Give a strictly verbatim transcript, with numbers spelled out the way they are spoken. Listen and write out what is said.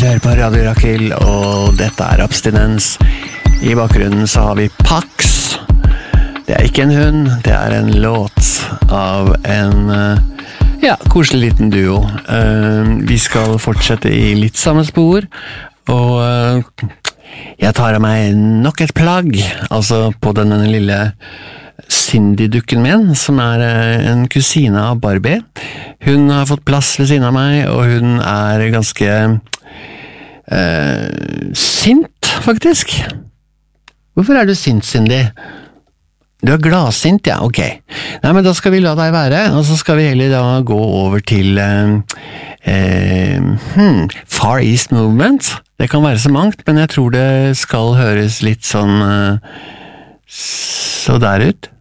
hører på Radio Rakel, og dette er Abstinens. I bakgrunnen så har vi Pax. Det er ikke en hund, det er en låt av en ja, koselig liten duo. Vi skal fortsette i litt samme spor, og jeg tar av meg nok et plagg, altså på denne lille Cindy-dukken min, som er en kusine av Barbie. Hun har fått plass ved siden av meg, og hun er ganske eh, sint, faktisk. Hvorfor er du sint, Cindy? Du er gladsint, ja, ok. Nei, men da skal vi la deg være, og så skal vi heller da gå over til eh, eh, hmm, Far East Movement. Det kan være så mangt, men jeg tror det skal høres litt sånn eh, så der ut.